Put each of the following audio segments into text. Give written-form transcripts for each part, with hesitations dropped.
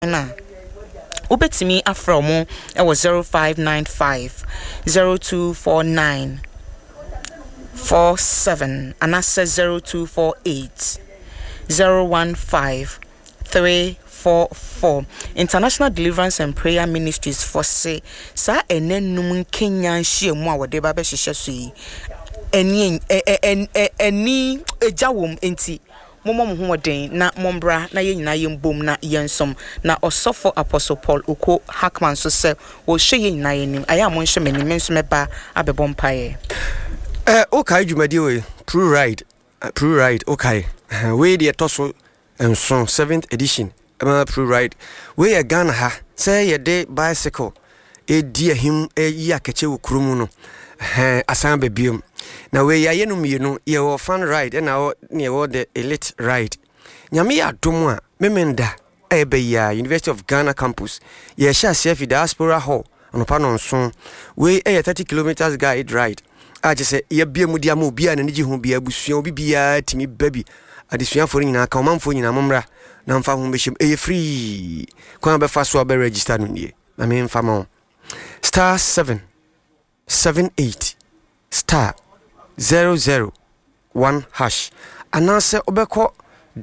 na ubetimi afro mo e was 0595 0249 47 and I says 0248 015 344. International Deliverance and Prayer Ministries for say sa enenum Kenya nhie mu a wode ba be hihye so yi eni ejawom enti momo mo hoden na mombra na ye nyina yembom na yensom na osofo Apostle Paul Uko Hackman so say wo hwe ye nyina yenim aya mo nhwe manim nso meba abebo mpaye okay dwumadi we True Ride okay we dey toso enso 7th edition True Ride we a Ghana ha say ye dey bicycle e di ahim e yi akache wo kurumu no asan bebium na we ya yenum yenu ye wo fun ride na wo ne wo the elite ride nyame ya dom a memenda ebe ya University of Ghana campus ye sha CF diaspora hall onopa no nso we 30 kilometers guide ride a je se ye bia mu dia ma obi a na nji hu bia busua obi bia timi baby adesua for nyina ka omamfo nyina momra na mfa hu behim free kwa be fa so be register no nie na me mfa ma *778 *001# anase obeko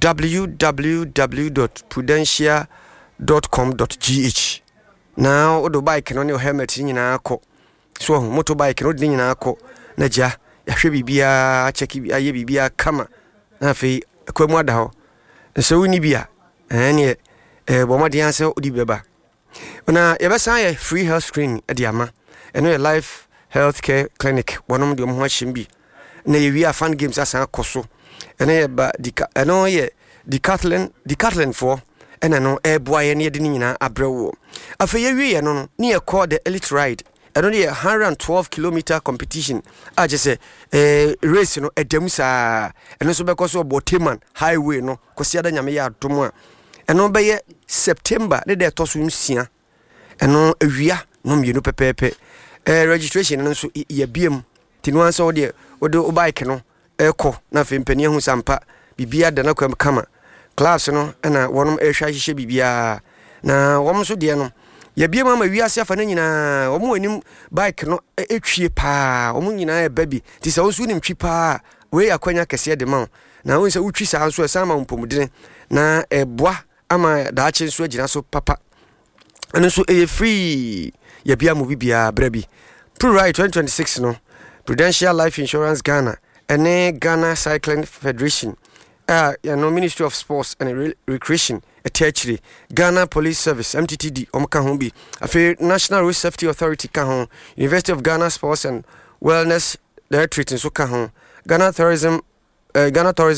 www.prudential.com.gh now odo bike no ne helmet nyina akọ so motorbike no de nyina akọ na ja yahwe bibia check aye bibia kama na fe kwemu ada ho so woni bia ne bomade anse odi beba na yebesa ye free health screening adiama eno ye life healthcare clinic wonom de mo hwashimbi na ye wi afan games asan koso eno ye ba eno ye decathlon for ena no boa ye ne de nyina abrewo afa ye wi ye no ne ye call the elite ride eno ye 112 kilometer competition a je se race no edam saa eno so be koso Boteman highway no kosi ada nyame ya adom a eno be ye September de toso nsia eno awia no mienu pepepe registration no so ye biem tinu ansa wo bike no eko na fe mpani hu sampa bibia da na kwam kama class no na wonom ehwa hihye bibia na wom so de no ye biem ama wiase afa na nyina wom anim bike no etwie pa wom nyina e baby ti se wo so nim twi pa we akwanya kese de ma na won se wutwi sa anso e sama mpomudene na eboa ama daache nso agina so papa eno so free ye bia mu bibia brabi True Ride 2026 no Prudential Life Insurance Ghana ene Ghana Cycling Federation Ministry of Sports and Recreation etechiri Ghana Police Service MTTD omka ho bi afi National Road Safety Authority ka ho University of Ghana Sports and Wellness Directorate nso ka ho Ghana Tourism